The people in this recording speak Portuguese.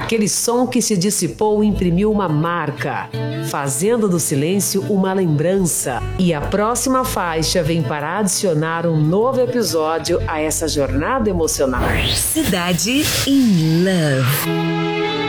Aquele som que se dissipou imprimiu uma marca, fazendo do silêncio uma lembrança. E a próxima faixa vem para adicionar um novo episódio a essa jornada emocional. Cidade in Love.